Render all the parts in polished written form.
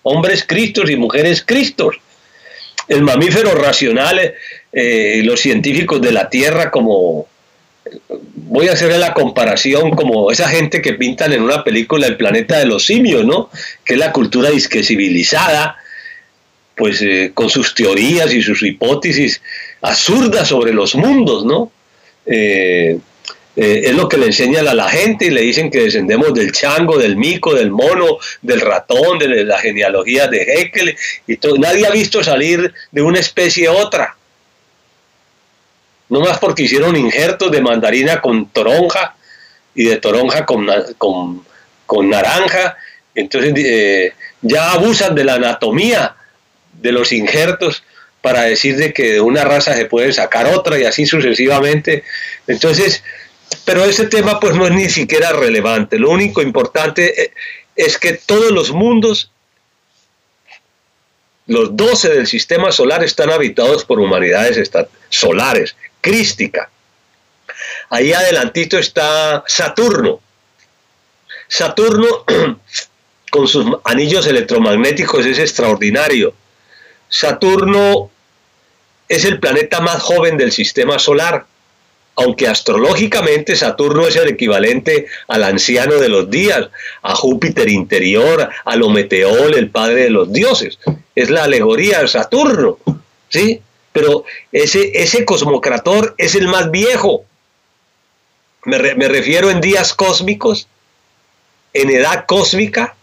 hombres Cristos y mujeres Cristos. El mamífero racional, los científicos de la Tierra, como voy a hacer la comparación, como esa gente que pintan en una película El planeta de los simios, ¿no? Que es la cultura disque civilizada, pues con sus teorías y sus hipótesis absurdas sobre los mundos, ¿no? Es lo que le enseñan a la gente y le dicen que descendemos del chango, del mico, del mono, del ratón, de la genealogía de Haeckel y todo. Nadie ha visto salir de una especie a otra. No más porque hicieron injertos de mandarina con toronja y de toronja con naranja. Entonces ya abusan de la anatomía de los injertos para decir de que de una raza se puede sacar otra y así sucesivamente. Entonces, pero ese tema pues no es ni siquiera relevante. Lo único importante es que todos los mundos, los 12 del sistema solar, están habitados por humanidades solares, crística. Ahí adelantito está Saturno. Saturno con sus anillos electromagnéticos es extraordinario. Saturno es el planeta más joven del sistema solar, aunque astrológicamente Saturno es el equivalente al anciano de los días, a Júpiter interior, a Ometeol, el padre de los dioses. Es la alegoría de Saturno, ¿sí? Pero ese cosmocrator es el más viejo. Me refiero en días cósmicos, en edad cósmica,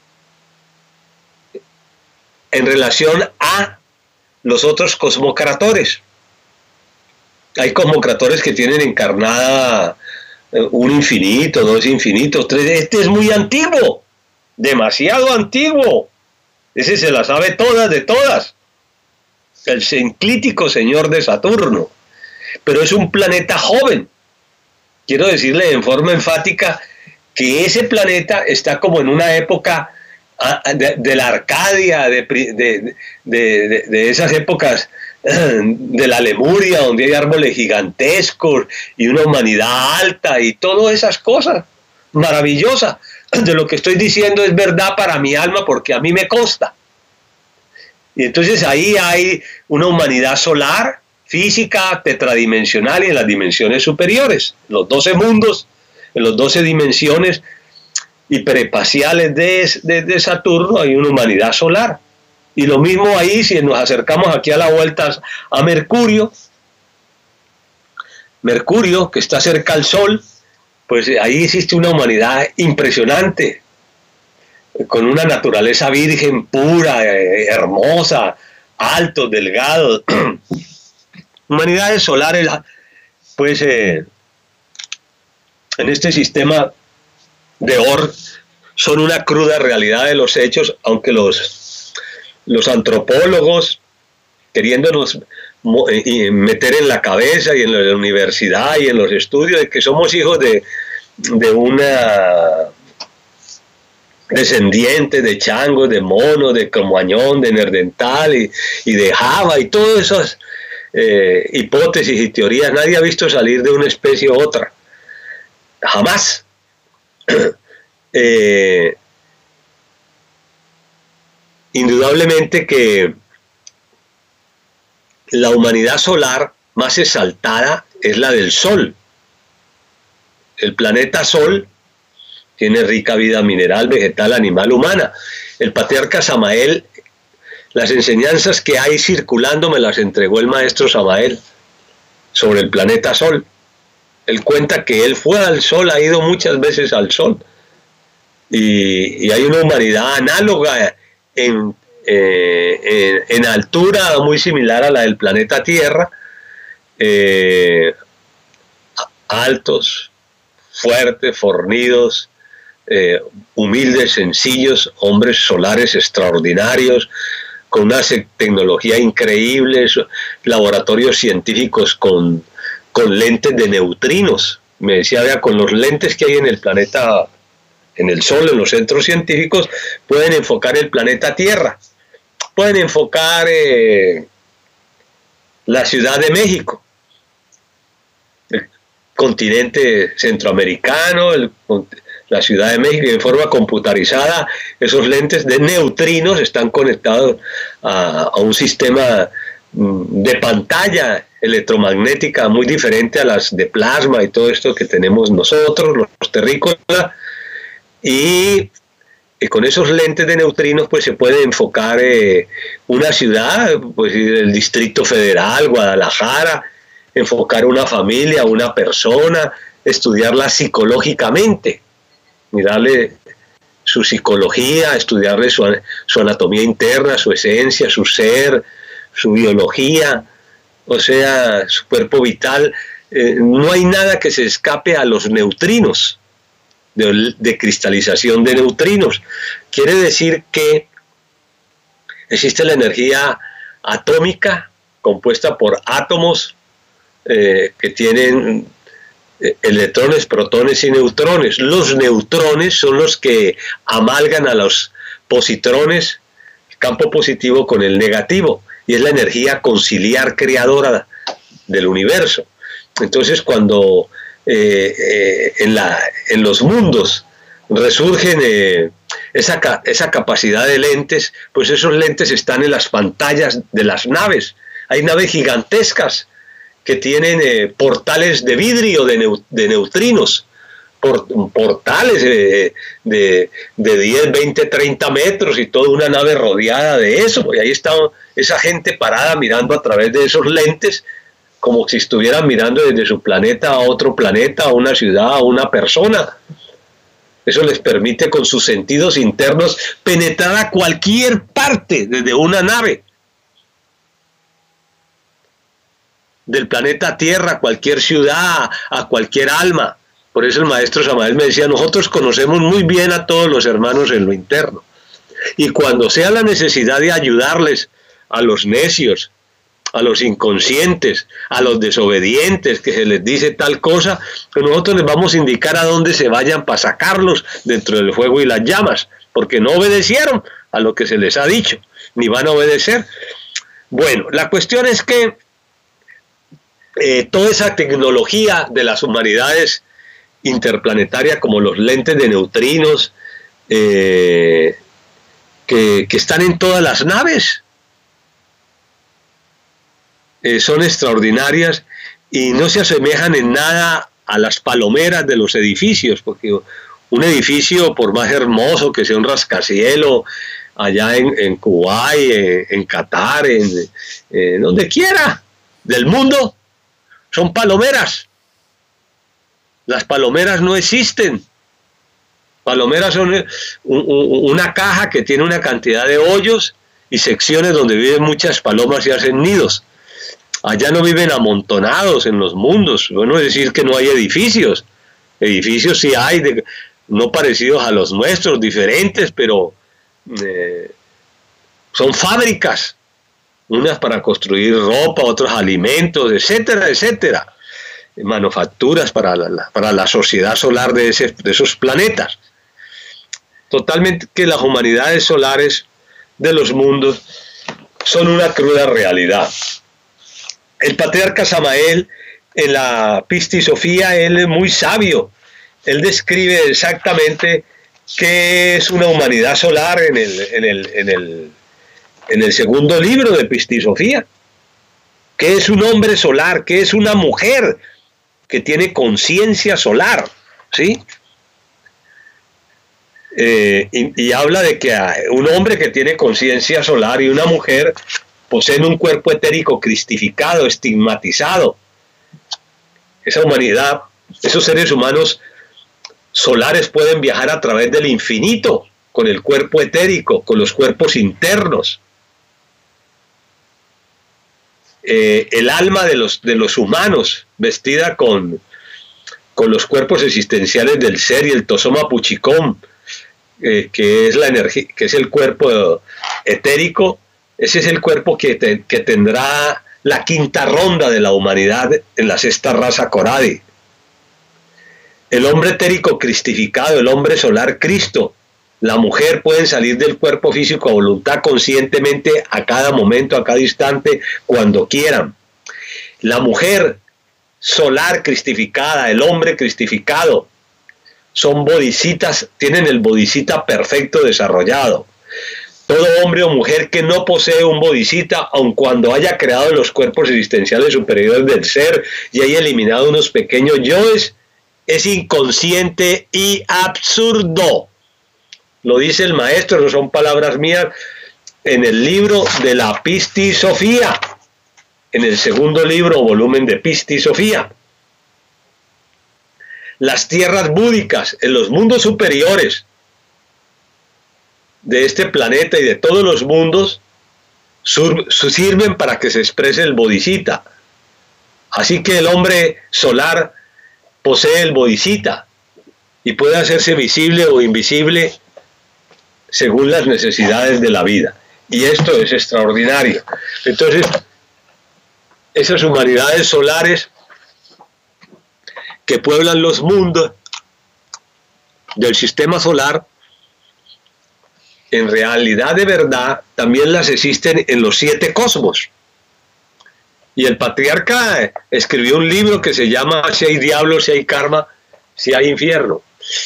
en relación a los otros cosmocratores. Hay cosmocratores que tienen encarnada un infinito, dos infinitos, tres. Este es muy antiguo, demasiado antiguo. Ese se la sabe todas de todas. El enclítico señor de Saturno. Pero es un planeta joven. Quiero decirle en forma enfática que ese planeta está como en una época de la Arcadia, de esas épocas de la Lemuria, donde hay árboles gigantescos y una humanidad alta y todas esas cosas maravillosas. De lo que estoy diciendo es verdad para mi alma porque a mí me consta. Y entonces ahí hay una humanidad solar, física, tetradimensional y en las dimensiones superiores, los 12 mundos, en las 12 dimensiones hiperespaciales de Saturno hay una humanidad solar. Y lo mismo ahí, si nos acercamos aquí a la vuelta a Mercurio, que está cerca al Sol, pues ahí existe una humanidad impresionante, con una naturaleza virgen, pura, hermosa, altos, delgados. Humanidades solares, pues en este sistema de Oort son una cruda realidad de los hechos, aunque los antropólogos, queriéndonos meter en la cabeza y en la universidad y en los estudios de que somos hijos de una descendiente de changos, de monos, de cromañón, de neandertal y de Java y todas esas hipótesis y teorías. Nadie ha visto salir de una especie u otra. Jamás. Indudablemente que la humanidad solar más exaltada es la del Sol. El planeta Sol tiene rica vida mineral, vegetal, animal, humana. El patriarca Samael, las enseñanzas que hay circulando me las entregó el maestro Samael sobre el planeta Sol. Él cuenta que él fue al Sol, ha ido muchas veces al Sol. Y hay una humanidad análoga en altura muy similar a la del planeta Tierra, altos, fuertes, fornidos, humildes, sencillos, hombres solares extraordinarios, con una tecnología increíble, laboratorios científicos con lentes de neutrinos. Me decía, vea, con los lentes que hay en el planeta, en el Sol, en los centros científicos, pueden enfocar el planeta Tierra, pueden enfocar la Ciudad de México, el continente centroamericano, la Ciudad de México, y de forma computarizada esos lentes de neutrinos están conectados a un sistema de pantalla electromagnética muy diferente a las de plasma y todo esto que tenemos nosotros, los terrícolas, y con esos lentes de neutrinos pues se puede enfocar una ciudad, pues el Distrito Federal, Guadalajara, enfocar una familia, una persona, estudiarla psicológicamente, mirarle su psicología, estudiarle su anatomía interna, su esencia, su ser, su biología, o sea, su cuerpo vital. No hay nada que se escape a los neutrinos, de cristalización de neutrinos. Quiere decir que existe la energía atómica compuesta por átomos que tienen electrones, protones y neutrones. Los neutrones son los que amalgan a los positrones, el campo positivo con el negativo, y es la energía conciliar creadora del universo. Entonces, cuando en los mundos resurgen esa capacidad de lentes, pues esos lentes están en las pantallas de las naves. Hay naves gigantescas que tienen portales de vidrio de neutrinos, portales de 10, 20, 30 metros, y toda una nave rodeada de eso, y ahí está esa gente parada mirando a través de esos lentes, como si estuvieran mirando desde su planeta a otro planeta, a una ciudad, a una persona. Eso les permite con sus sentidos internos penetrar a cualquier parte desde una nave del planeta Tierra, a cualquier ciudad, a cualquier alma. Por eso el maestro Samael me decía, nosotros conocemos muy bien a todos los hermanos en lo interno, y cuando sea la necesidad de ayudarles a los necios, a los inconscientes, a los desobedientes, que se les dice tal cosa, que nosotros les vamos a indicar a dónde se vayan para sacarlos dentro del fuego y las llamas, porque no obedecieron a lo que se les ha dicho, ni van a obedecer. Bueno, la cuestión es que toda esa tecnología de las humanidades interplanetaria, como los lentes de neutrinos, que están en todas las naves, son extraordinarias y no se asemejan en nada a las palomeras de los edificios, porque un edificio, por más hermoso que sea un rascacielos allá en Kuwait, en Qatar, donde quiera del mundo, son palomeras. Las palomeras no existen. Palomeras son una caja que tiene una cantidad de hoyos y secciones donde viven muchas palomas y hacen nidos. Allá no viven amontonados en los mundos. Bueno, es decir que no hay edificios. Edificios sí hay, no parecidos a los nuestros, diferentes, pero son fábricas. Unas para construir ropa, otros alimentos, etcétera, etcétera. Manufacturas para la sociedad solar de esos planetas. Totalmente que las humanidades solares de los mundos son una cruda realidad. El patriarca Samael, en la Pistisofía, él es muy sabio. Él describe exactamente qué es una humanidad solar en el segundo libro de Pistisofía. ¿Qué es un hombre solar? ¿Qué es una mujer que tiene conciencia solar? ¿Sí? Y habla de que un hombre que tiene conciencia solar y una mujer poseen un cuerpo etérico cristificado, estigmatizado. Esa humanidad, esos seres humanos solares pueden viajar a través del infinito con el cuerpo etérico, con los cuerpos internos. El alma de los humanos, vestida con los cuerpos existenciales del ser y el tosoma puchicón, que es la energía, que es el cuerpo etérico. Ese es el cuerpo que tendrá la quinta ronda de la humanidad en la sexta raza Coradi. El hombre etérico cristificado, el hombre solar Cristo, la mujer pueden salir del cuerpo físico a voluntad conscientemente a cada momento, a cada instante, cuando quieran. La mujer solar cristificada, el hombre cristificado, son bodhisattvas, tienen el bodhisattva perfecto desarrollado. Todo hombre o mujer que no posee un bodhisattva, aun cuando haya creado los cuerpos existenciales superiores del ser y haya eliminado unos pequeños yoes, es inconsciente y absurdo. Lo dice el maestro, no son palabras mías, en el libro de la Pistisofía, en el segundo libro o volumen de Pistisofía. Las tierras búdicas en los mundos superiores de este planeta y de todos los mundos sirven para que se exprese el bodhisattva. Así que el hombre solar posee el bodhisattva y puede hacerse visible o invisible según las necesidades de la vida. Y esto es extraordinario. Entonces, esas humanidades solares que pueblan los mundos del sistema solar, en realidad de verdad también las existen en los 7 cosmos. Y el patriarca escribió un libro que se llama Si hay diablo, si hay karma, si hay infierno.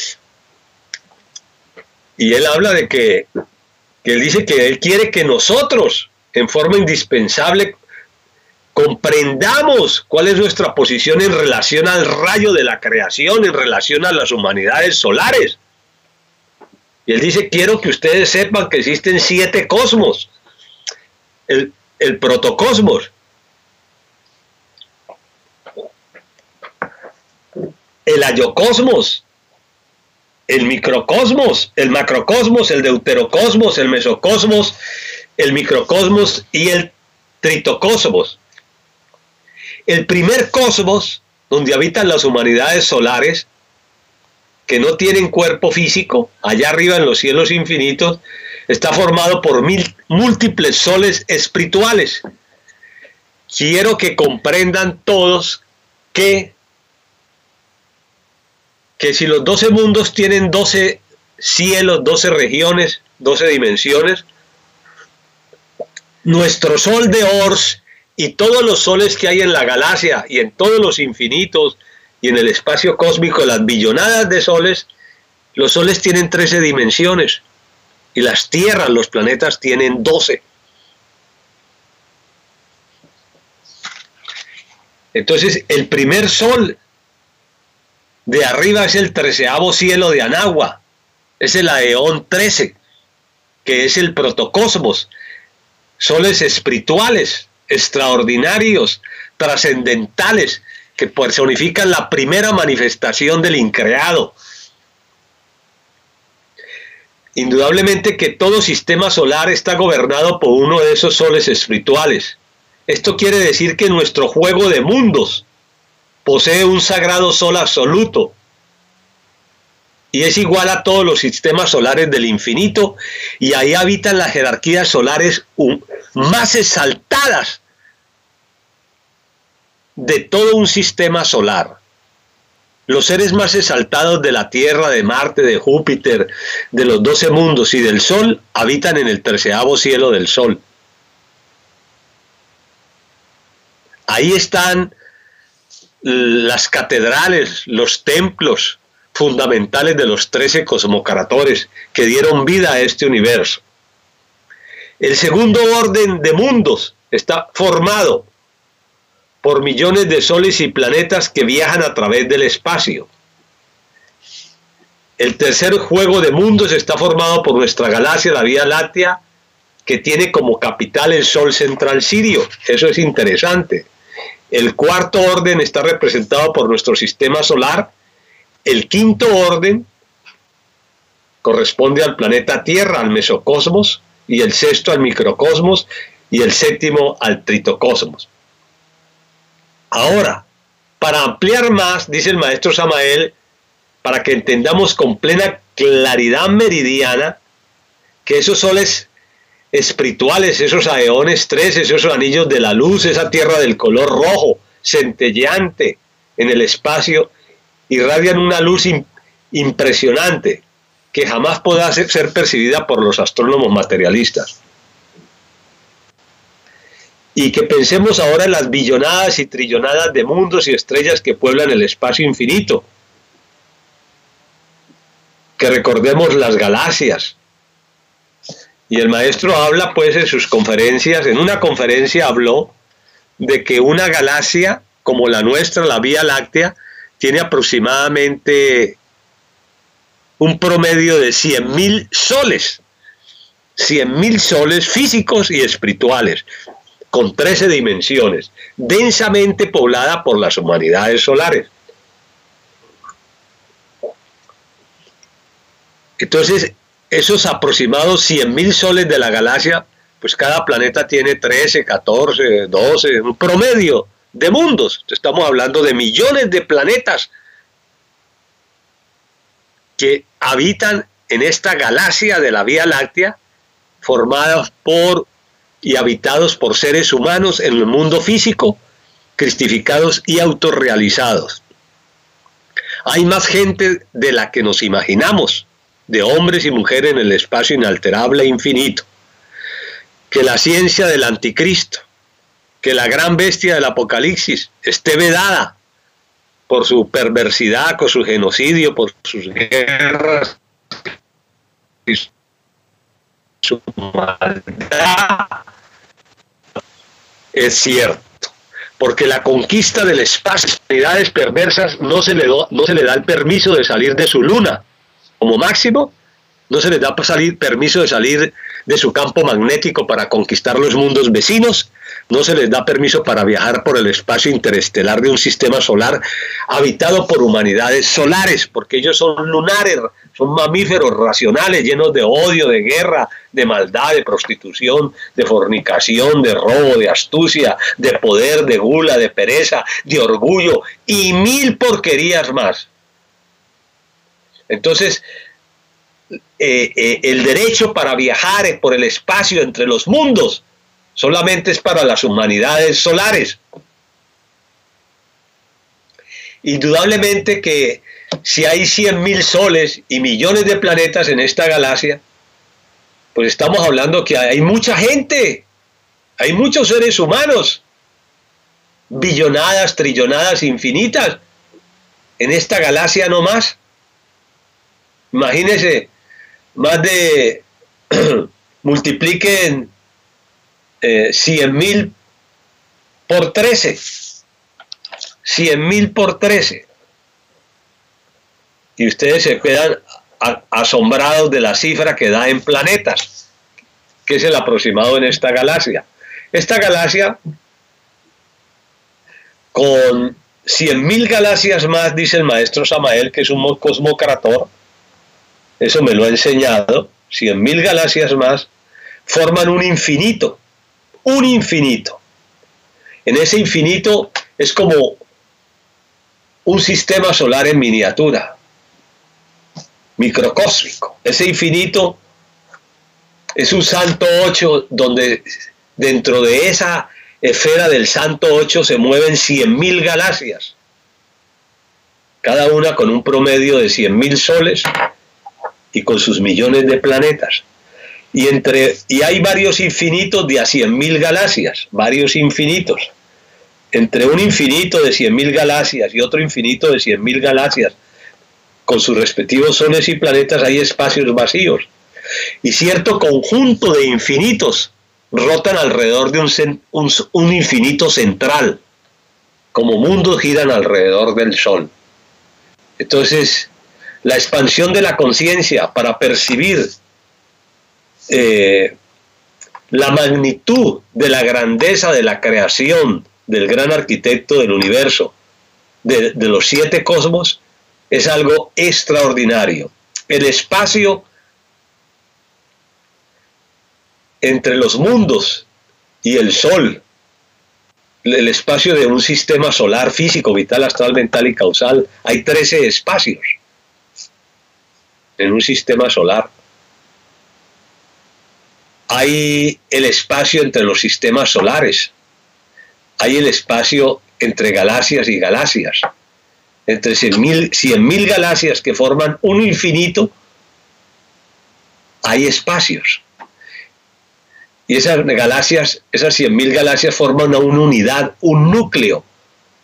Y él habla de que él dice que él quiere que nosotros, en forma indispensable, comprendamos cuál es nuestra posición en relación al rayo de la creación, en relación a las humanidades solares. Y él dice, quiero que ustedes sepan que existen 7 cosmos. El protocosmos, el ayocosmos, el microcosmos, el macrocosmos, el deuterocosmos, el mesocosmos, el microcosmos y el tritocosmos. El primer cosmos, donde habitan las humanidades solares, que no tienen cuerpo físico, allá arriba en los cielos infinitos, está formado por múltiples soles espirituales. Quiero que comprendan todos que si los 12 mundos tienen 12 cielos, 12 regiones, 12 dimensiones, nuestro sol de Ors y todos los soles que hay en la galaxia y en todos los infinitos y en el espacio cósmico, las billonadas de soles, los soles tienen 13 dimensiones y las tierras, los planetas tienen 12. Entonces, el primer sol de arriba es el 13º cielo de Anagua, es el Aeón 13, que es el protocosmos, soles espirituales, extraordinarios, trascendentales, que personifican la primera manifestación del increado. Indudablemente que todo sistema solar está gobernado por uno de esos soles espirituales. Esto quiere decir que nuestro juego de mundos posee un sagrado sol absoluto y es igual a todos los sistemas solares del infinito, y ahí habitan las jerarquías solares más exaltadas de todo un sistema solar. Los seres más exaltados de la Tierra, de Marte, de Júpiter, de los 12 mundos y del Sol habitan en el 13º cielo del Sol. Ahí están las catedrales, los templos fundamentales de los 13 cosmocaratores que dieron vida a este universo. El segundo orden de mundos está formado por millones de soles y planetas que viajan a través del espacio. El tercer juego de mundos está formado por nuestra galaxia, la Vía Láctea, que tiene como capital el Sol central Sirio. Eso es interesante. El cuarto orden está representado por nuestro sistema solar. El quinto orden corresponde al planeta Tierra, al mesocosmos, y el sexto al microcosmos, y el séptimo al tritocosmos. Ahora, para ampliar más, dice el maestro Samael, para que entendamos con plena claridad meridiana que esos soles espirituales, esos aeones 13, esos anillos de la luz, esa tierra del color rojo, centelleante en el espacio, irradian una luz impresionante que jamás podrá ser percibida por los astrónomos materialistas. Y que pensemos ahora en las billonadas y trillonadas de mundos y estrellas que pueblan el espacio infinito. que recordemos las galaxias. Y el maestro habla pues en sus conferencias, en una conferencia habló de que una galaxia como la nuestra, la Vía Láctea, tiene aproximadamente un promedio de 100.000 soles. 100.000 soles físicos y espirituales, con 13 dimensiones, densamente poblada por las humanidades solares. Entonces, esos aproximados 100.000 soles de la galaxia, pues cada planeta tiene 13, 14, 12, un promedio de mundos. Estamos hablando de millones de planetas que habitan en esta galaxia de la Vía Láctea, formados por y habitados por seres humanos en el mundo físico, cristificados y autorrealizados. Hay más gente de la que nos imaginamos, de hombres y mujeres en el espacio inalterable e infinito, que la ciencia del anticristo, que la gran bestia del Apocalipsis esté vedada por su perversidad, por su genocidio, por sus guerras y su maldad. Es cierto, porque la conquista del espacio, las unidades perversas, no se le da el permiso de salir de su luna. Como máximo, no se les da permiso de salir de su campo magnético para conquistar los mundos vecinos, no se les da permiso para viajar por el espacio interestelar de un sistema solar habitado por humanidades solares, porque ellos son lunares, son mamíferos racionales, llenos de odio, de guerra, de maldad, de prostitución, de fornicación, de robo, de astucia, de poder, de gula, de pereza, de orgullo y 1000 porquerías más. Entonces, el derecho para viajar por el espacio entre los mundos solamente es para las humanidades solares. Indudablemente que si hay 100.000 soles y millones de planetas en esta galaxia, pues estamos hablando que hay mucha gente, hay muchos seres humanos, billonadas, trillonadas, infinitas, en esta galaxia no más. Imagínense, más de, multipliquen 100.000 por 13. 100.000 por 13. Y ustedes se quedan asombrados de la cifra que da en planetas, que es el aproximado en esta galaxia. Esta galaxia, con 100.000 galaxias más, dice el maestro Samael, que es un cosmocrator, eso me lo ha enseñado, 100.000 galaxias más, forman un infinito, un infinito. En ese infinito es como un sistema solar en miniatura, microcósmico. Ese infinito es un santo 8, donde dentro de esa esfera del santo 8 se mueven 100.000 galaxias, cada una con un promedio de 100.000 soles y con sus millones de planetas. Y hay varios infinitos de a 100.000 galaxias, varios infinitos. Entre un infinito de 100.000 galaxias y otro infinito de 100.000 galaxias, con sus respectivos soles y planetas, hay espacios vacíos. Y cierto conjunto de infinitos rotan alrededor de un infinito central, como mundos giran alrededor del Sol. Entonces, la expansión de la conciencia para percibir la magnitud de la grandeza de la creación del gran arquitecto del universo, de los 7 cosmos, es algo extraordinario. El espacio entre los mundos y el Sol, el espacio de un sistema solar físico, vital, astral, mental y causal, hay 13 espacios en un sistema solar. Hay el espacio entre los sistemas solares, hay el espacio entre galaxias y galaxias, entre 100.000 galaxias que forman un infinito, hay espacios. Y esas galaxias, esas 100.000 galaxias forman una unidad, un núcleo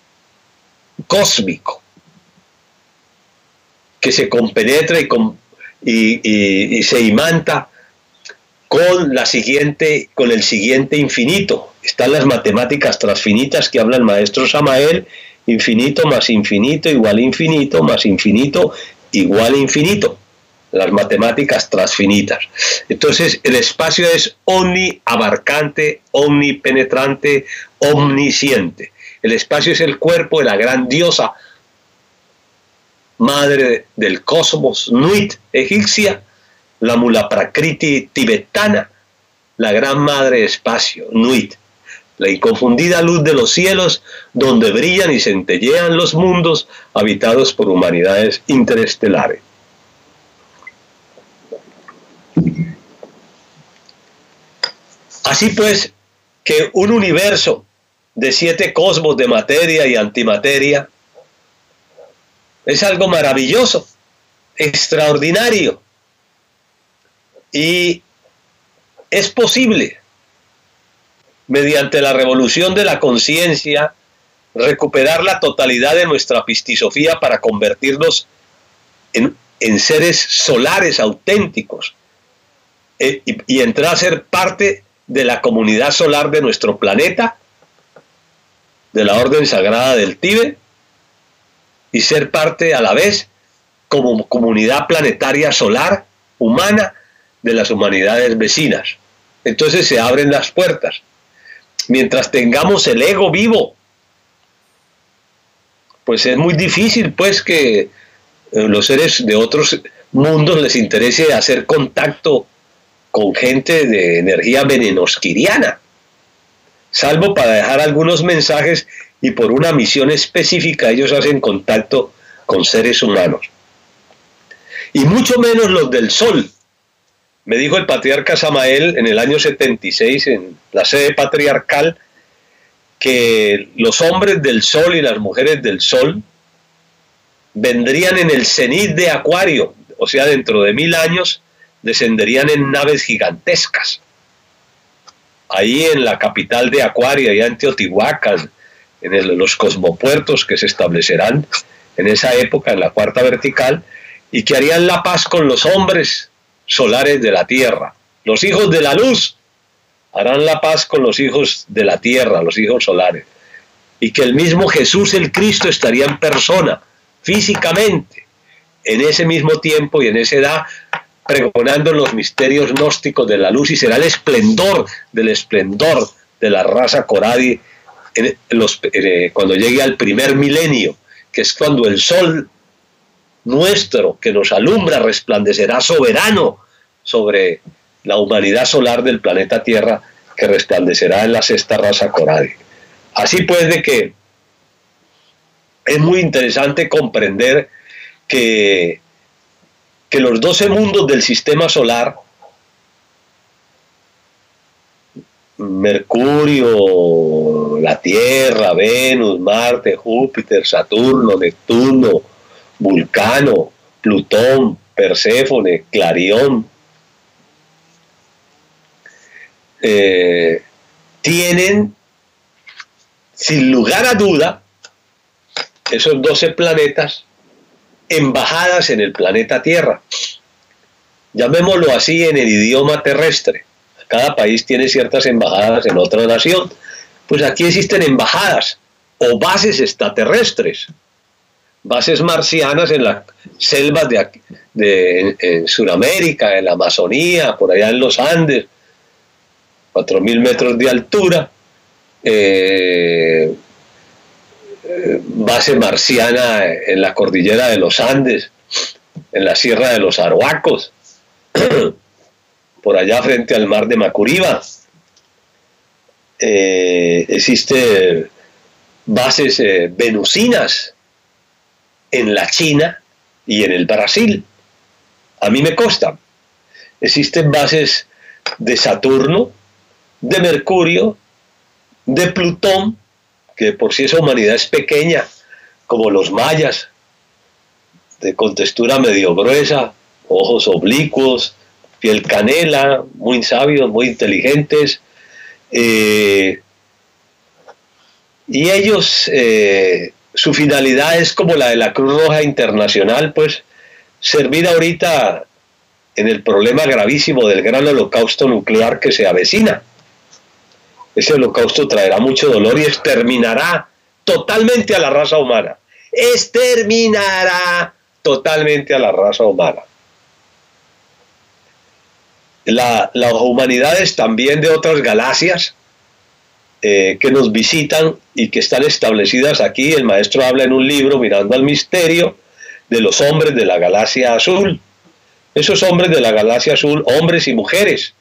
cósmico que se compenetra y se imanta con el siguiente infinito. Están las matemáticas transfinitas que habla el maestro Samael: infinito más infinito igual infinito más infinito igual infinito. Las matemáticas transfinitas. Entonces el espacio es omniabarcante, omnipenetrante, omnisciente. El espacio es el cuerpo de la gran diosa, madre del cosmos, Nuit egipcia, la Mula Prakriti tibetana, la gran madre espacio, Nuit, la inconfundida luz de los cielos, donde brillan y centellean los mundos habitados por humanidades interestelares. Así pues, que un universo de 7 cosmos de materia y antimateria es algo maravilloso, extraordinario, y es posible, mediante la revolución de la conciencia, recuperar la totalidad de nuestra pistisofía para convertirnos en seres solares auténticos y entrar a ser parte de la comunidad solar de nuestro planeta, de la Orden Sagrada del Tíbet, y ser parte a la vez como comunidad planetaria solar, humana, de las humanidades vecinas. Entonces se abren las puertas. Mientras tengamos el ego vivo, pues es muy difícil pues que los seres de otros mundos les interese hacer contacto con gente de energía venenosquiriana, salvo para dejar algunos mensajes, y por una misión específica ellos hacen contacto con seres humanos. Y mucho menos los del Sol. Me dijo el patriarca Samael en el año 76 en la sede patriarcal que los hombres del Sol y las mujeres del Sol vendrían en el cenit de Acuario, o sea, dentro de 1000 años descenderían en naves gigantescas. Ahí en la capital de Acuario, allá en Teotihuacán, en los cosmopuertos que se establecerán en esa época, en la cuarta vertical, y que harían la paz con los hombres solares de la tierra. Los hijos de la luz harán la paz con los hijos de la tierra, los hijos solares. Y que el mismo Jesús el Cristo estaría en persona, físicamente, en ese mismo tiempo y en esa edad, pregonando los misterios gnósticos de la luz, y será el esplendor de la raza Coradi cuando llegue al primer milenio, que es cuando el sol nuestro que nos alumbra resplandecerá soberano sobre la humanidad solar del planeta Tierra, que resplandecerá en la sexta raza Coradi. Así pues, de que es muy interesante comprender que los 12 mundos del sistema solar, Mercurio, la Tierra, Venus, Marte, Júpiter, Saturno, Neptuno, Vulcano, Plutón, Perséfone, Clarión, tienen, sin lugar a duda, esos 12 planetas, embajadas en el planeta Tierra. Llamémoslo así en el idioma terrestre. Cada país tiene ciertas embajadas en otra nación. Pues aquí existen embajadas o bases extraterrestres, bases marcianas en las selvas en Sudamérica, en la Amazonía, por allá en los Andes, 4000 metros de altura, base marciana en la cordillera de los Andes, en la sierra de los Arhuacos, por allá frente al mar de Macuriba. Existen bases venusinas en la China y en el Brasil. A mí me consta. Existen bases de Saturno, de Mercurio, de Plutón, que por si esa humanidad es pequeña, como los mayas, con textura medio gruesa, ojos oblicuos, piel canela, muy sabios, muy inteligentes, y ellos, su finalidad es como la de la Cruz Roja Internacional, pues servir ahorita en el problema gravísimo del gran holocausto nuclear que se avecina. Ese holocausto traerá mucho dolor y exterminará totalmente a la raza humana. Exterminará totalmente a la raza humana. Las humanidades también de otras galaxias que nos visitan y que están establecidas aquí, el maestro habla en un libro, Mirando al Misterio, de los hombres de la galaxia azul. Esos hombres de la galaxia azul, hombres y mujeres,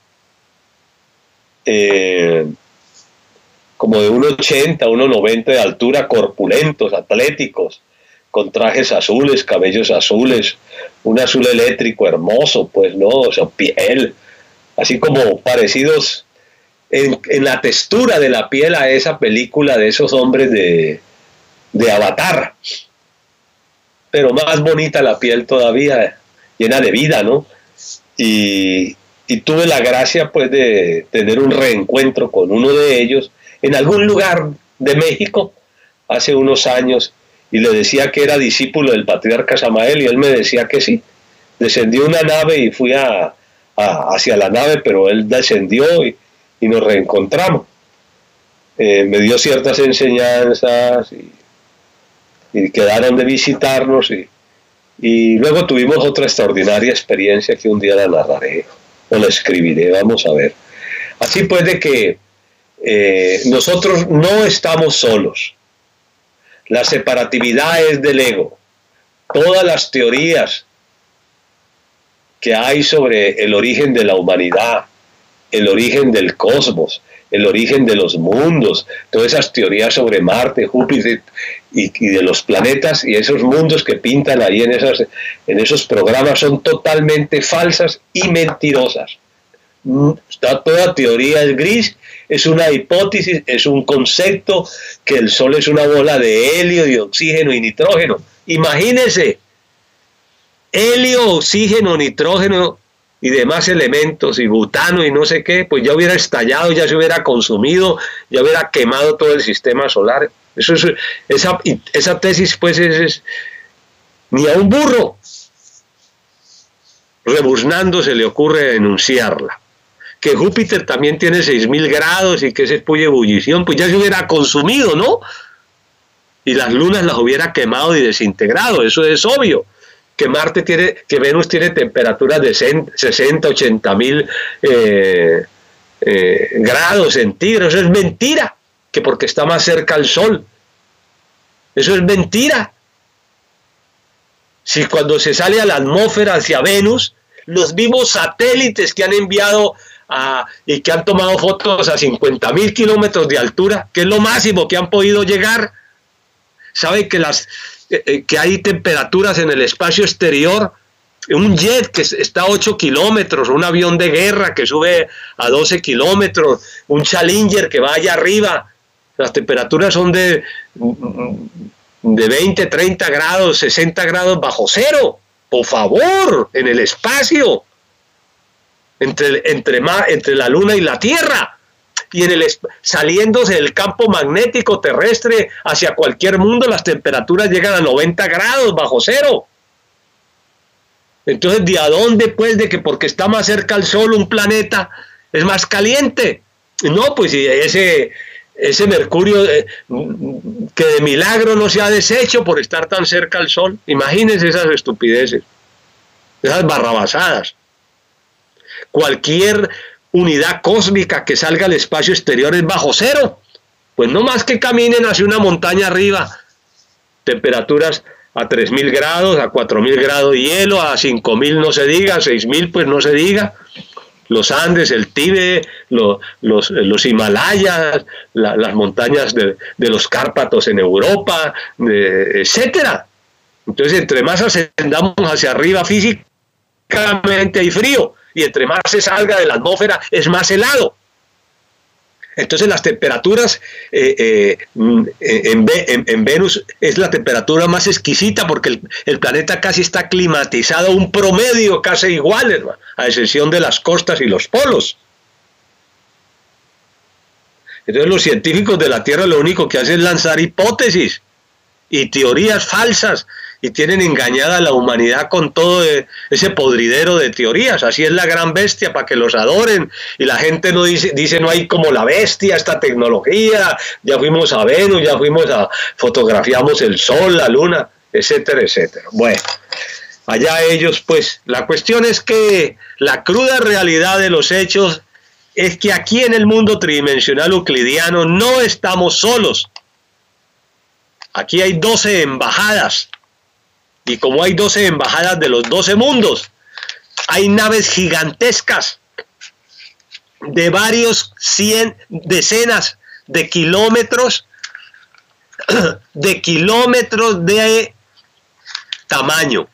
como de 1,80, 1,90 de altura, corpulentos, atléticos, con trajes azules, cabellos azules, un azul eléctrico hermoso, pues no, o sea, piel, así como parecidos en la textura de la piel a esa película de esos hombres de Avatar, pero más bonita la piel todavía, llena de vida, ¿no? Y tuve la gracia, pues, de tener un reencuentro con uno de ellos en algún lugar de México hace unos años, y le decía que era discípulo del patriarca Samael, y él me decía que sí. Descendió una nave y fui hacia la nave, pero él descendió y nos reencontramos. Me dio ciertas enseñanzas y quedaron de visitarnos, y luego tuvimos otra extraordinaria experiencia que un día la narraré o la escribiré, vamos a ver. Así pues, de que nosotros no estamos solos. La separatividad es del ego. Todas las teorías que hay sobre el origen de la humanidad, el origen del cosmos, el origen de los mundos, todas esas teorías sobre Marte, Júpiter y de los planetas y esos mundos que pintan ahí en esos programas son totalmente falsas y mentirosas. Toda teoría es gris, es una hipótesis, es un concepto, que el Sol es una bola de helio, de oxígeno y nitrógeno. Imagínense, helio, oxígeno, nitrógeno y demás elementos, y butano y no sé qué, pues ya hubiera estallado, ya se hubiera consumido, ya hubiera quemado todo el sistema solar. Esa tesis, pues, es ni a un burro rebuznando se le ocurre denunciarla. Que Júpiter también tiene 6.000 grados y que ese puye ebullición, pues ya se hubiera consumido, ¿no? Y las lunas las hubiera quemado y desintegrado, eso es obvio. Que Venus tiene temperaturas de 60, 80.000 grados centígrados, eso es mentira, que porque está más cerca al Sol. Eso es mentira. Si cuando se sale a la atmósfera hacia Venus, los mismos satélites que han enviado y que han tomado fotos a 50.000 kilómetros de altura, que es lo máximo que han podido llegar, saben que hay temperaturas en el espacio exterior. Un jet que está a 8 kilómetros, un avión de guerra que sube a 12 kilómetros, un Challenger que va allá arriba, las temperaturas son de 20, 30 grados, 60 grados bajo cero, por favor, en el espacio, entre la Luna y la Tierra, y saliéndose del campo magnético terrestre hacia cualquier mundo, las temperaturas llegan a 90 grados bajo cero. Entonces, ¿de a dónde, pues, de que porque está más cerca al Sol un planeta es más caliente? No, pues ese Mercurio que de milagro no se ha deshecho por estar tan cerca al Sol. Imagínense esas estupideces, esas barrabasadas. Cualquier unidad cósmica que salga al espacio exterior es bajo cero. Pues no más que caminen hacia una montaña arriba, temperaturas a 3.000 grados, a 4.000 grados de hielo, a 5.000 no se diga, a 6.000 pues no se diga. Los Andes, el Tíbet, los Himalayas, las montañas de los Cárpatos en Europa, etcétera. Entonces, entre más ascendamos hacia arriba físicamente hay frío, y entre más se salga de la atmósfera es más helado. Entonces las temperaturas en Venus es la temperatura más exquisita, porque el planeta casi está climatizado, un promedio casi igual, hermano, a excepción de las costas y los polos. Entonces los científicos de la Tierra lo único que hacen es lanzar hipótesis y teorías falsas y tienen engañada a la humanidad con todo ese podridero de teorías. Así es la gran bestia, para que los adoren, y la gente no dice no hay como la bestia, esta tecnología, ya fuimos a Venus, ya fotografiamos el sol, la luna, etcétera, etcétera. Bueno, allá ellos, pues. La cuestión es que la cruda realidad de los hechos es que aquí en el mundo tridimensional euclidiano no estamos solos. Aquí hay 12 embajadas, y como hay 12 embajadas de los 12 mundos, hay naves gigantescas de varios decenas de kilómetros de tamaño,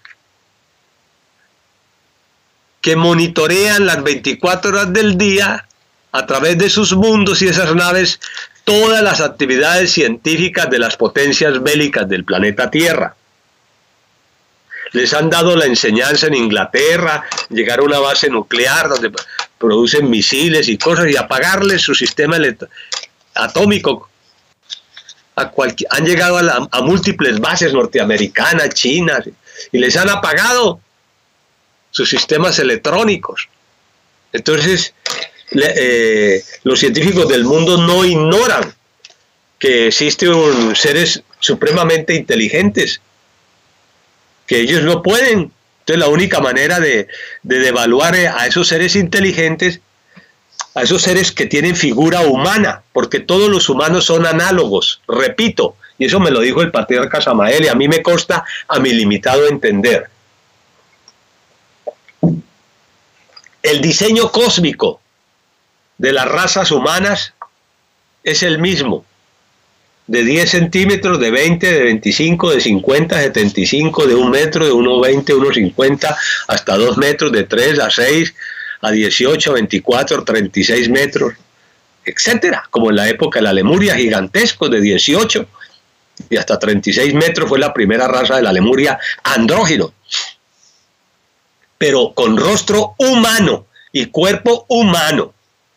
que monitorean las 24 horas del día a través de sus mundos y esas naves todas las actividades científicas de las potencias bélicas del planeta Tierra. Les han dado la enseñanza en Inglaterra, llegar a una base nuclear donde producen misiles y cosas, y apagarles su sistema atómico. Han llegado a múltiples bases norteamericanas, chinas, y les han apagado sus sistemas electrónicos. Entonces, los científicos del mundo no ignoran que existen seres supremamente inteligentes, que ellos no pueden. Entonces la única manera de devaluar a esos seres inteligentes, a esos seres que tienen figura humana, porque todos los humanos son análogos, repito, y eso me lo dijo el patriarca Samael, y a mí me consta a mi limitado entender. El diseño cósmico de las razas humanas es el mismo, de 10 centímetros, de 20, de 25, de 50, de 75, de 1 metro, de 1,20, 1,50, hasta 2 metros, de 3 a 6, a 18, 24, 36 metros, etcétera, como en la época de la Lemuria, gigantescos, de 18 y hasta 36 metros, fue la primera raza de la Lemuria, andrógino, pero con rostro humano y cuerpo humano.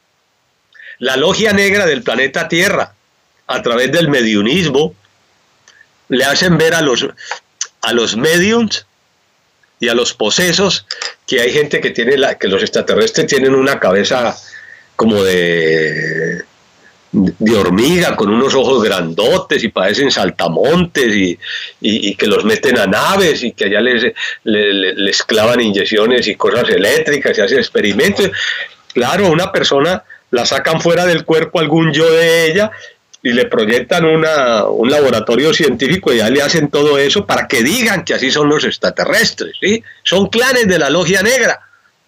La logia negra del planeta Tierra, a través del mediunismo, le hacen ver a los mediums y a los posesos que hay gente que que los extraterrestres tienen una cabeza como de hormiga, con unos ojos grandotes y parecen saltamontes, y que los meten a naves y que allá les clavan inyecciones y cosas eléctricas y hacen experimentos. Claro, una persona la sacan fuera del cuerpo, algún yo de ella, y le proyectan un laboratorio científico y ya le hacen todo eso para que digan que así son los extraterrestres, ¿sí? Son clanes de la logia negra.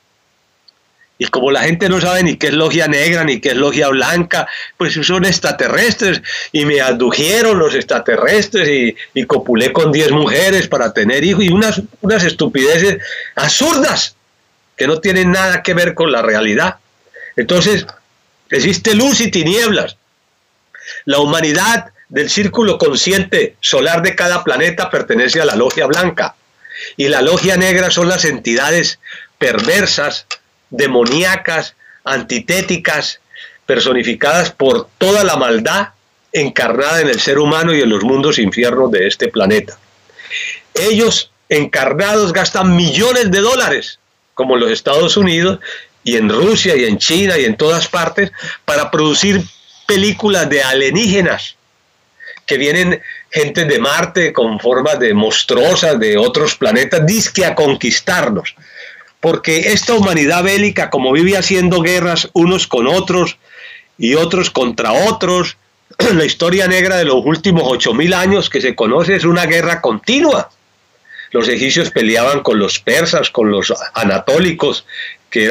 Y como la gente no sabe ni qué es logia negra ni qué es logia blanca, pues son extraterrestres, y me abdujeron los extraterrestres y copulé con 10 mujeres para tener hijos, y unas estupideces absurdas que no tienen nada que ver con la realidad. Entonces, existe luz y tinieblas. La humanidad del círculo consciente solar de cada planeta pertenece a la logia blanca, y la logia negra son las entidades perversas, demoníacas, antitéticas, personificadas por toda la maldad encarnada en el ser humano y en los mundos infiernos de este planeta. Ellos encarnados gastan millones de dólares, como en los Estados Unidos y en Rusia y en China y en todas partes, para producir películas de alienígenas, que vienen gente de Marte con formas de monstruosas de otros planetas, dizque a conquistarnos. Porque esta humanidad bélica, como vive haciendo guerras unos con otros y otros contra otros, la historia negra de los últimos 8.000 años que se conoce es una guerra continua. Los egipcios peleaban con los persas, con los anatólicos, que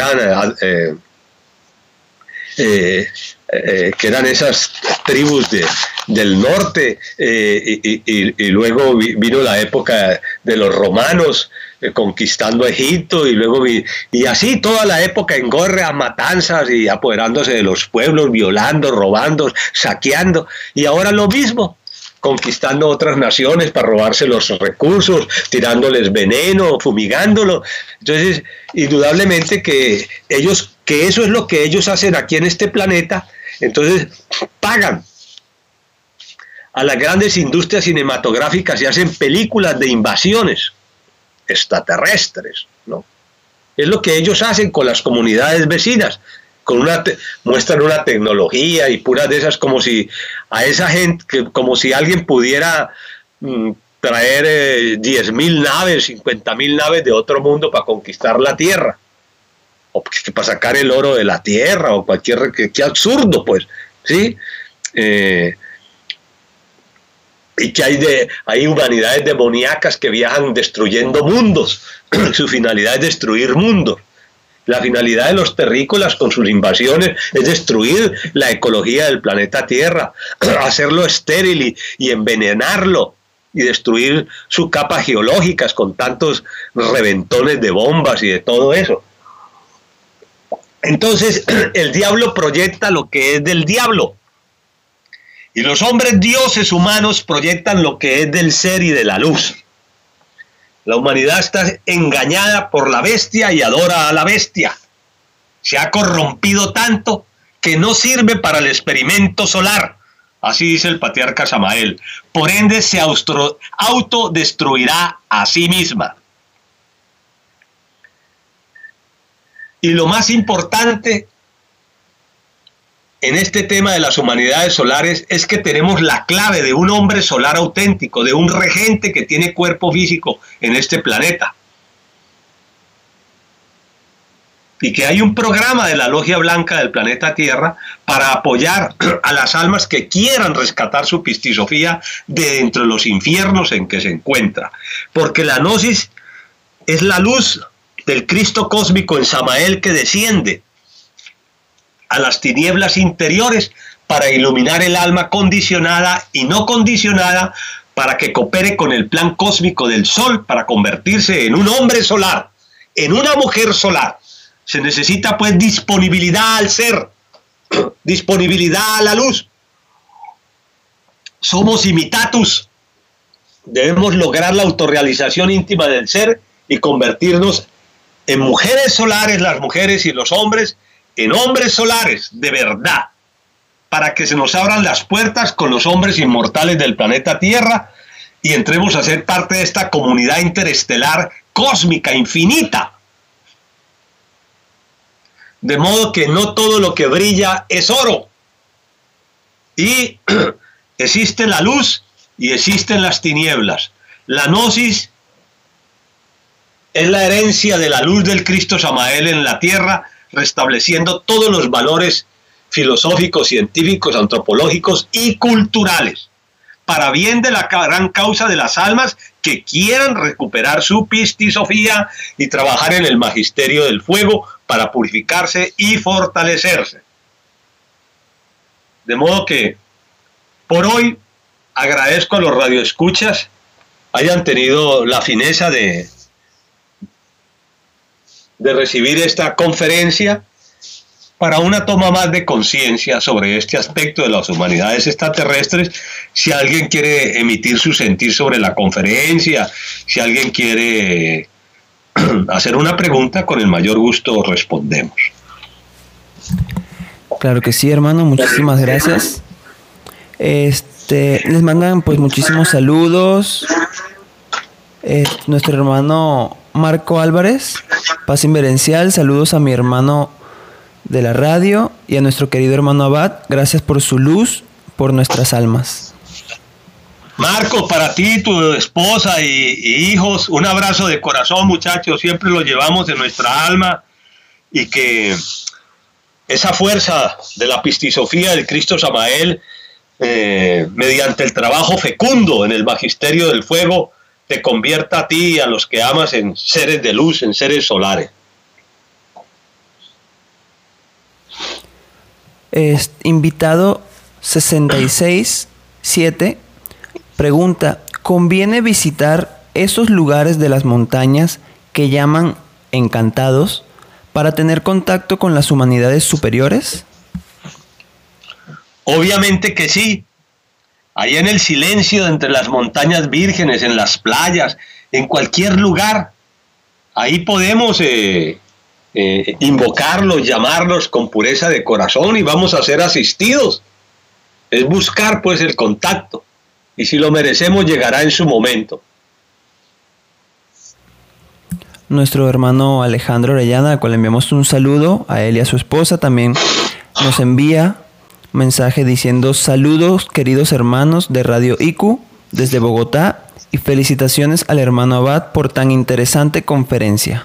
eran esas tribus del norte, y luego vino la época de los romanos conquistando Egipto, y luego y así toda la época en guerras, matanzas y apoderándose de los pueblos, violando, robando, saqueando, y ahora lo mismo, conquistando otras naciones para robarse los recursos, tirándoles veneno, fumigándolo. Entonces, indudablemente que eso es lo que ellos hacen aquí en este planeta. Entonces pagan a las grandes industrias cinematográficas y hacen películas de invasiones extraterrestres, ¿no? Es lo que ellos hacen con las comunidades vecinas, muestran una tecnología y puras de esas, como si a esa gente, como si alguien pudiera traer 10.000 naves, 50.000 naves de otro mundo para conquistar la Tierra, o para sacar el oro de la Tierra, o cualquier, qué absurdo, pues, ¿sí? Y que hay humanidades demoníacas que viajan destruyendo mundos. Su finalidad es destruir mundos. La finalidad de los terrícolas con sus invasiones es destruir la ecología del planeta Tierra, hacerlo estéril y envenenarlo, y destruir sus capas geológicas con tantos reventones de bombas y de todo eso. Entonces, el diablo proyecta lo que es del diablo. Y los hombres dioses humanos proyectan lo que es del ser y de la luz. La humanidad está engañada por la bestia y adora a la bestia. Se ha corrompido tanto que no sirve para el experimento solar. Así dice el patriarca Samael. Por ende se autodestruirá a sí misma. Y lo más importante en este tema de las humanidades solares es que tenemos la clave de un hombre solar auténtico, de un regente que tiene cuerpo físico en este planeta. Y que hay un programa de la Logia Blanca del planeta Tierra para apoyar a las almas que quieran rescatar su pistisofía de dentro de los infiernos en que se encuentra. Porque la gnosis es la luz del Cristo cósmico en Samael que desciende a las tinieblas interiores para iluminar el alma condicionada y no condicionada, para que coopere con el plan cósmico del sol para convertirse en un hombre solar, en una mujer solar. Se necesita pues disponibilidad al ser, disponibilidad a la luz. Somos imitatus. Debemos lograr la autorrealización íntima del ser y convertirnos en mujeres solares, las mujeres y los hombres, en hombres solares de verdad, para que se nos abran las puertas con los hombres inmortales del planeta Tierra y entremos a ser parte de esta comunidad interestelar, cósmica, infinita. De modo que no todo lo que brilla es oro. Y existe la luz y existen las tinieblas. La gnosis es la herencia de la luz del Cristo Samael en la Tierra, restableciendo todos los valores filosóficos, científicos, antropológicos y culturales, para bien de la gran causa de las almas que quieran recuperar su pistisofía y trabajar en el magisterio del fuego para purificarse y fortalecerse. De modo que, por hoy, agradezco a los radioescuchas hayan tenido la fineza de recibir esta conferencia para una toma más de conciencia sobre este aspecto de las humanidades extraterrestres. Si alguien quiere emitir su sentir sobre la conferencia, si alguien quiere hacer una pregunta, con el mayor gusto respondemos. Claro que sí, hermano, muchísimas gracias. Les mandan pues muchísimos saludos. Nuestro hermano Marco Álvarez, paz inverencial, saludos a mi hermano de la radio y a nuestro querido hermano Abad, gracias por su luz, por nuestras almas. Marco, para ti, tu esposa y hijos, un abrazo de corazón, muchachos, siempre lo llevamos en nuestra alma, y que esa fuerza de la pistisofía del Cristo Samael, mediante el trabajo fecundo en el magisterio del fuego, te convierta a ti y a los que amas en seres de luz, en seres solares. Invitado 667 pregunta: ¿conviene visitar esos lugares de las montañas que llaman encantados para tener contacto con las humanidades superiores? Obviamente que sí. Ahí en el silencio de entre las montañas vírgenes, en las playas, en cualquier lugar, ahí podemos invocarlos, llamarlos con pureza de corazón y vamos a ser asistidos. Es buscar pues el contacto. Y si lo merecemos, llegará en su momento. Nuestro hermano Alejandro Orellana, al cual le enviamos un saludo a él y a su esposa, también nos envía un mensaje diciendo: saludos queridos hermanos de Radio IQ desde Bogotá y felicitaciones al hermano Abad por tan interesante conferencia.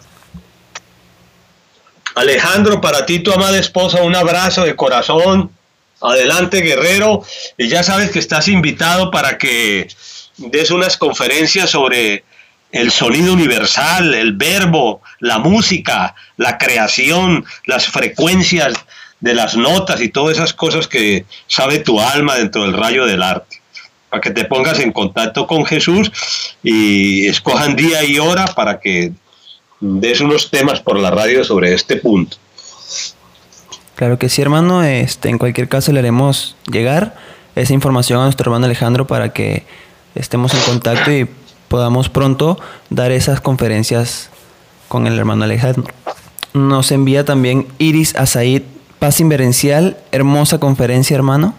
Alejandro, para ti, tu amada esposa, un abrazo de corazón. Adelante, guerrero. Y ya sabes que estás invitado para que des unas conferencias sobre el sonido universal, el verbo, la música, la creación, las frecuencias de las notas y todas esas cosas que sabe tu alma dentro del rayo del arte. Para que te pongas en contacto con Jesús y escojan día y hora para que des unos temas por la radio sobre este punto. Claro que sí, hermano. En cualquier caso le haremos llegar esa información a nuestro hermano Alejandro para que estemos en contacto y podamos pronto dar esas conferencias con el hermano Alejandro. Nos envía también Iris Azaid: paz inverencial, hermosa conferencia, hermano.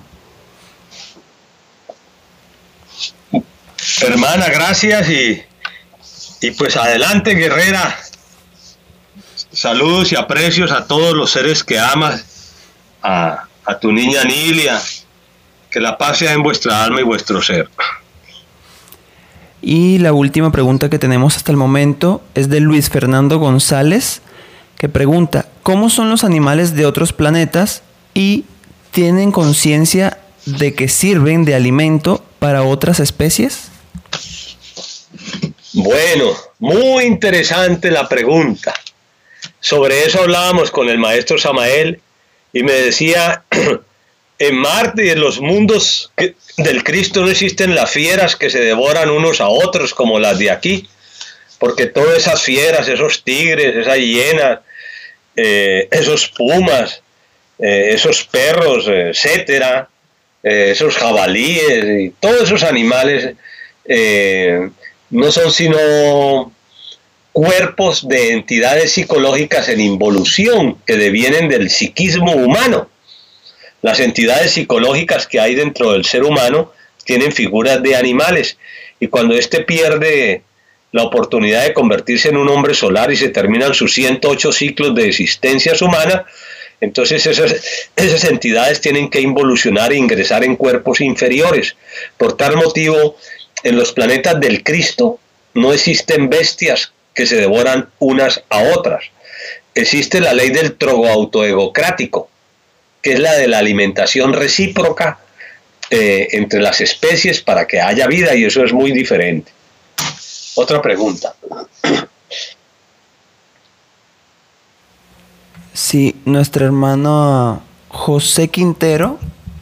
Hermana, gracias y pues adelante, guerrera. Saludos y aprecios a todos los seres que amas, a tu niña Nilia, que la paz sea en vuestra alma y vuestro ser. Y la última pregunta que tenemos hasta el momento es de Luis Fernando González, que pregunta: ¿cómo son los animales de otros planetas y tienen conciencia de que sirven de alimento para otras especies? Bueno, muy interesante la pregunta. Sobre eso hablábamos con el maestro Samael y me decía: en Marte y en los mundos del Cristo no existen las fieras que se devoran unos a otros como las de aquí, porque todas esas fieras, esos tigres, esas hienas, esos pumas, esos perros, etcétera, esos jabalíes y todos esos animales no son sino cuerpos de entidades psicológicas en involución que devienen del psiquismo humano. Las entidades psicológicas que hay dentro del ser humano tienen figuras de animales, y cuando éste pierde la oportunidad de convertirse en un hombre solar y se terminan sus 108 ciclos de existencias humanas, entonces esas entidades tienen que involucionar e ingresar en cuerpos inferiores. Por tal motivo, en los planetas del Cristo no existen bestias que se devoran unas a otras. Existe la ley del trogoautoegocrático, que es la de la alimentación recíproca entre las especies para que haya vida, y eso es muy diferente. Otra pregunta. Sí, nuestro hermano José Quintero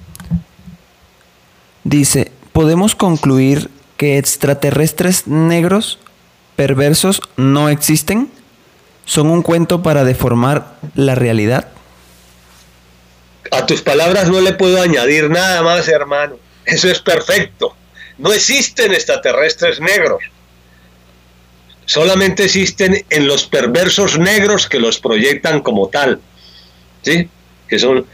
dice: ¿podemos concluir que extraterrestres negros perversos no existen? ¿Son un cuento para deformar la realidad? A tus palabras no le puedo añadir nada más, hermano. Eso es perfecto. No existen extraterrestres negros. Solamente existen en los perversos negros que los proyectan como tal, ¿sí? Que son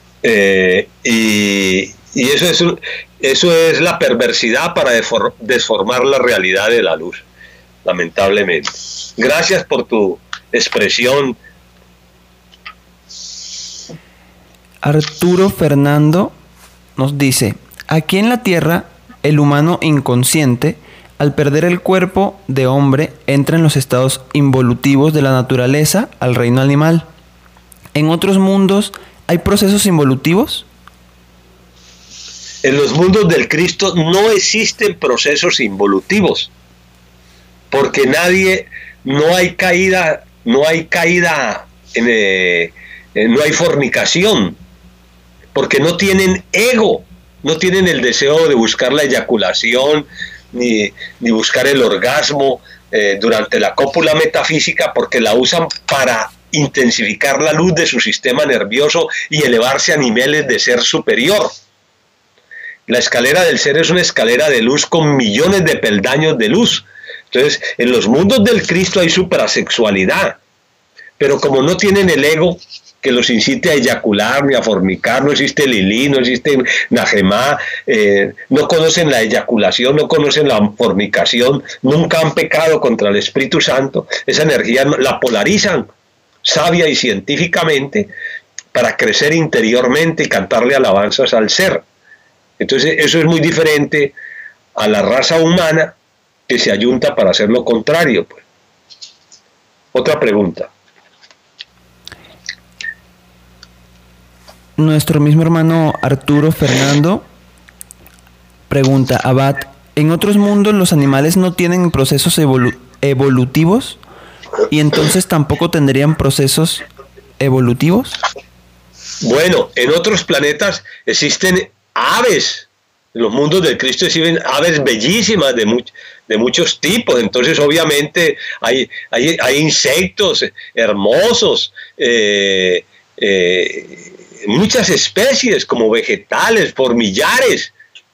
y eso es la perversidad para deformar la realidad de la luz, lamentablemente. Gracias por tu expresión. Arturo Fernando nos dice: aquí en la Tierra, el humano inconsciente, al perder el cuerpo de hombre, entra en los estados involutivos de la naturaleza al reino animal. ¿En otros mundos hay procesos involutivos? En los mundos del Cristo no existen procesos involutivos, porque no hay caída, no hay fornicación, porque no tienen ego, no tienen el deseo de buscar la eyaculación, ni buscar el orgasmo durante la cópula metafísica, porque la usan para intensificar la luz de su sistema nervioso y elevarse a niveles de ser superior. La escalera del ser es una escalera de luz con millones de peldaños de luz. Entonces, en los mundos del Cristo hay suprasexualidad, pero como no tienen el ego, que los incite a eyacular ni a fornicar. No existe Lilí, no existe Najemá, no conocen la eyaculación, no conocen la fornicación, nunca han pecado contra el Espíritu Santo. Esa energía la polarizan sabia y científicamente para crecer interiormente y cantarle alabanzas al ser. Entonces eso es muy diferente a la raza humana que se ayunta para hacer lo contrario, pues. Otra pregunta. Nuestro mismo hermano Arturo Fernando pregunta, Abad, ¿en otros mundos los animales no tienen procesos evolutivos y entonces tampoco tendrían procesos evolutivos? Bueno, en otros planetas existen aves. En los mundos del Cristo existen aves bellísimas de muchos tipos. Entonces, obviamente, hay insectos hermosos, muchas especies como vegetales por millares.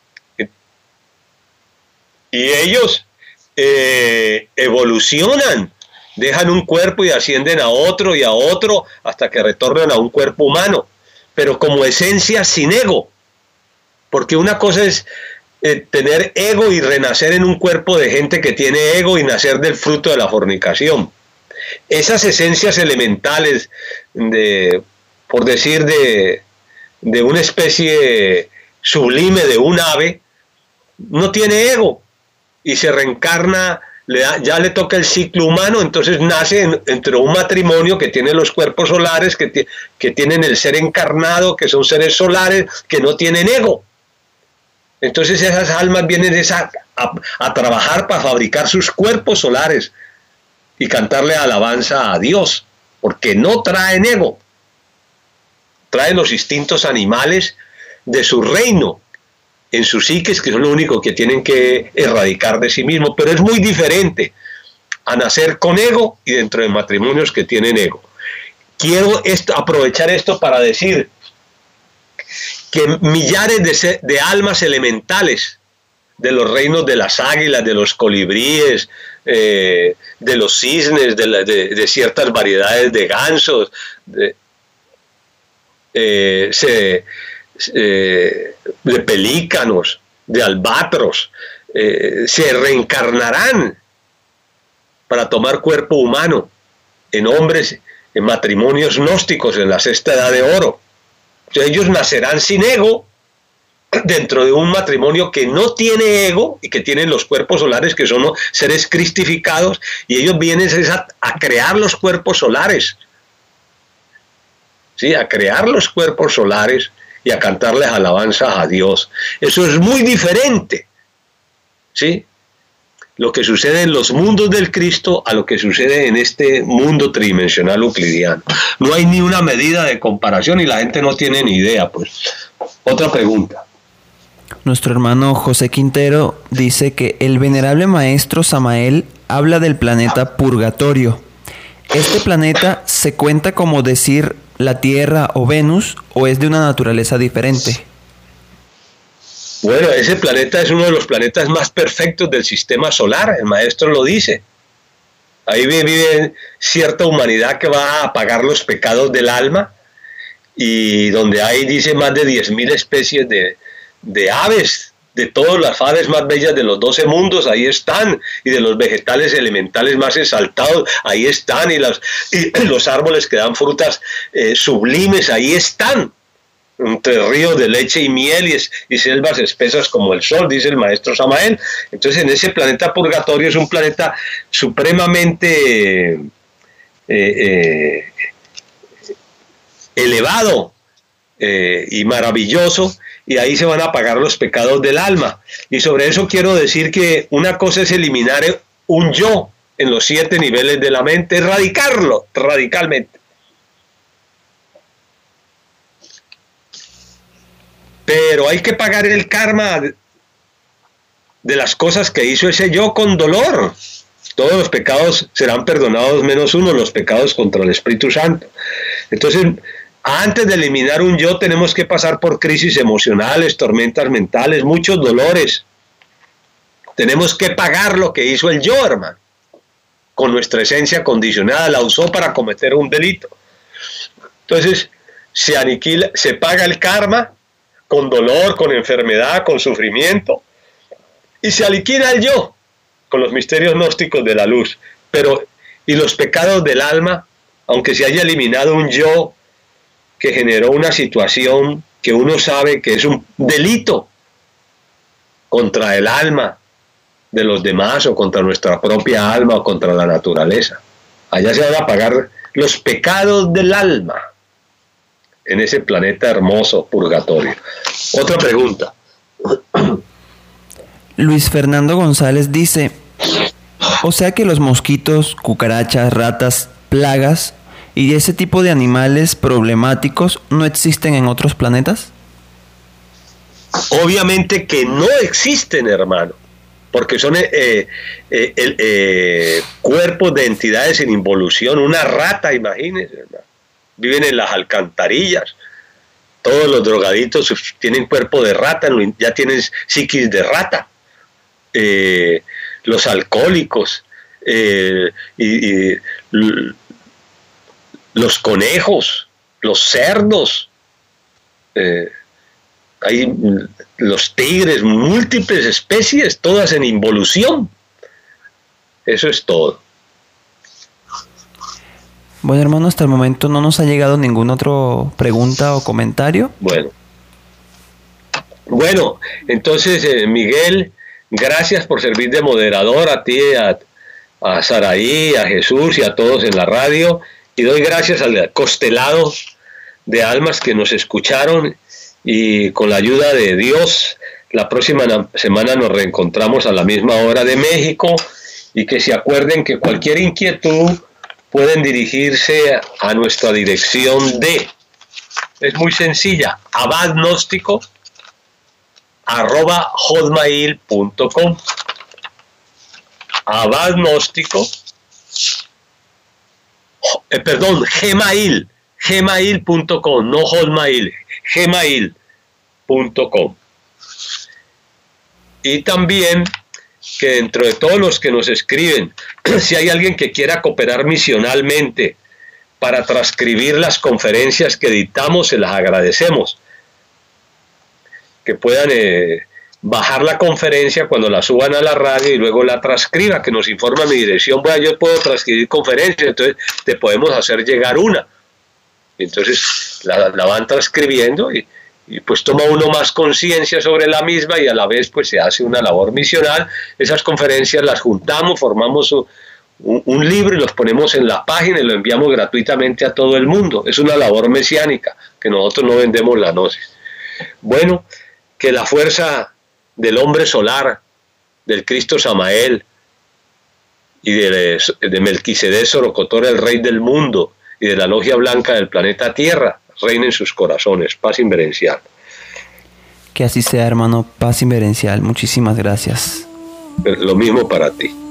Y ellos evolucionan, dejan un cuerpo y ascienden a otro hasta que retornan a un cuerpo humano, pero como esencia sin ego. Porque una cosa es tener ego y renacer en un cuerpo de gente que tiene ego y nacer del fruto de la fornicación. Esas esencias elementales por decir, de una especie sublime de un ave, no tiene ego y se reencarna, ya le toca el ciclo humano, entonces nace entre un matrimonio que tiene los cuerpos solares, que tienen el ser encarnado, que son seres solares, que no tienen ego. Entonces esas almas vienen a trabajar para fabricar sus cuerpos solares y cantarle alabanza a Dios, porque no traen ego, traen los instintos animales de su reino en sus psiques, que son lo único que tienen que erradicar de sí mismos, pero es muy diferente a nacer con ego y dentro de matrimonios que tienen ego. Quiero aprovechar esto para decir que millares de almas elementales de los reinos de las águilas, de los colibríes, de los cisnes, de ciertas variedades de gansos, de pelícanos, de albatros, se reencarnarán para tomar cuerpo humano en hombres, en matrimonios gnósticos en la sexta edad de oro. Ellos nacerán sin ego dentro de un matrimonio que no tiene ego y que tienen los cuerpos solares, que son seres cristificados, y ellos vienen a crear los cuerpos solares, ¿sí? A crear los cuerpos solares y a cantarles alabanzas a Dios. Eso es muy diferente, ¿sí? Lo que sucede en los mundos del Cristo a lo que sucede en este mundo tridimensional euclidiano. No hay ni una medida de comparación y la gente no tiene ni idea, pues. Otra pregunta. Nuestro hermano José Quintero dice que el venerable maestro Samael habla del planeta Purgatorio. ¿Este planeta se cuenta como decir la Tierra o Venus o es de una naturaleza diferente? Bueno, ese planeta es uno de los planetas más perfectos del sistema solar, el maestro lo dice. Ahí vive cierta humanidad que va a apagar los pecados del alma y donde hay, dice, más de 10.000 especies de aves, de todas las aves más bellas de los 12 mundos, ahí están, y de los vegetales elementales más exaltados, ahí están, y los árboles que dan frutas sublimes, ahí están. Entre ríos de leche y miel y selvas espesas como el sol, dice el maestro Samael. Entonces, en ese planeta Purgatorio es un planeta supremamente elevado y maravilloso, y ahí se van a apagar los pecados del alma. Y sobre eso quiero decir que una cosa es eliminar un yo en los 7 niveles de la mente, erradicarlo radicalmente. Pero hay que pagar el karma de las cosas que hizo ese yo con dolor. Todos los pecados serán perdonados menos uno, los pecados contra el Espíritu Santo. Entonces, antes de eliminar un yo, tenemos que pasar por crisis emocionales, tormentas mentales, muchos dolores. Tenemos que pagar lo que hizo el yo, hermano. Con nuestra esencia condicionada, la usó para cometer un delito. Entonces se aniquila, se paga el karma con dolor, con enfermedad, con sufrimiento, y se aniquila el yo con los misterios gnósticos de la luz. Pero, y los pecados del alma, aunque se haya eliminado un yo que generó una situación que uno sabe que es un delito contra el alma de los demás o contra nuestra propia alma o contra la naturaleza. Allá se van a pagar los pecados del alma en ese planeta hermoso, purgatorio. Otra pregunta. Luis Fernando González dice, o sea que los mosquitos, cucarachas, ratas, plagas y ese tipo de animales problemáticos no existen en otros planetas. Obviamente que no existen, hermano, porque son cuerpos de entidades en involución. Una rata, imagínense, hermano, viven en las alcantarillas. Todos los drogaditos tienen cuerpo de rata, ya tienen psiquis de rata. Los alcohólicos, los conejos, los cerdos, hay los tigres, múltiples especies, todas en involución. Eso es todo. Bueno, hermano, hasta el momento no nos ha llegado ninguna otra pregunta o comentario. Bueno, entonces, Miguel, gracias por servir de moderador, a ti, a Saraí, a Jesús y a todos en la radio, y doy gracias al constelado de almas que nos escucharon, y con la ayuda de Dios, la próxima semana nos reencontramos a la misma hora de México, y que se acuerden que cualquier inquietud pueden dirigirse a nuestra dirección es muy sencilla, abadgnóstico@hotmail.com. gmail.com, no Hotmail, gmail.com. Y también que dentro de todos los que nos escriben, si hay alguien que quiera cooperar misionalmente para transcribir las conferencias que dictamos, se las agradecemos. Que puedan bajar la conferencia cuando la suban a la radio y luego la transcriba, que nos informa mi dirección. Bueno, yo puedo transcribir conferencias, entonces te podemos hacer llegar una. Entonces la van transcribiendo y pues toma uno más conciencia sobre la misma, y a la vez pues se hace una labor misional. Esas conferencias las juntamos, formamos un libro y los ponemos en la página y lo enviamos gratuitamente a todo el mundo. Es una labor mesiánica, que nosotros no vendemos la gnosis. Bueno, que la fuerza del hombre solar, del Cristo Samael y de Melquisedec Sorocotor, el rey del mundo, y de la logia blanca del planeta Tierra, reina en sus corazones. Paz inverencial. Que así sea, hermano. Paz inverencial. Muchísimas gracias. Lo mismo para ti.